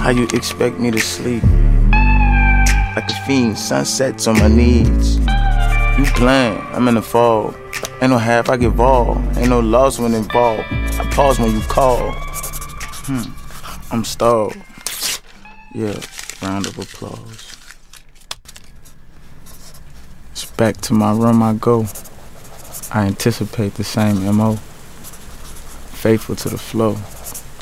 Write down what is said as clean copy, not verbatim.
How you expect me to sleep? Like a fiend, sunsets on my knees. You playing, I'm in the fog. Ain't no half, I get involved. Ain't no loss when involved. I pause when you call. I'm stalled. Yeah, round of applause. It's back to my room I go. I anticipate the same MO. Faithful to the flow.